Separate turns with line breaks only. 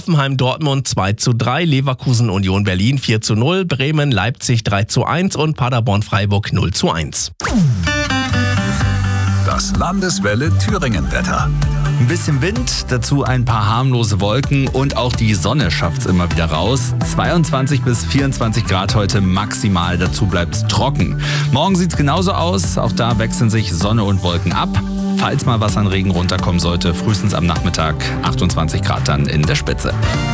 Hoffenheim Dortmund 2:3, Leverkusen Union Berlin 4:0, Bremen Leipzig 3:1 und Paderborn Freiburg 0:1.
Das Landeswelle Thüringen-Wetter.
Ein bisschen Wind, dazu ein paar harmlose Wolken und auch die Sonne schafft's immer wieder raus. 22 bis 24 Grad heute maximal, dazu bleibt's trocken. Morgen sieht's genauso aus, auch da wechseln sich Sonne und Wolken ab. Falls mal was an Regen runterkommen sollte, frühestens am Nachmittag 28 Grad dann in der Spitze.